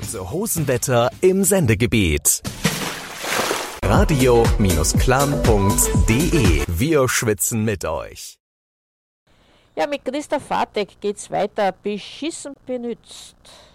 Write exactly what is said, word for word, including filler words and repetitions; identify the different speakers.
Speaker 1: Kurze Hosenwetter im Sendegebiet. radio-klam punkt de. Wir schwitzen mit euch.
Speaker 2: Ja, mit Christa Fatek geht's weiter. Beschissen benützt.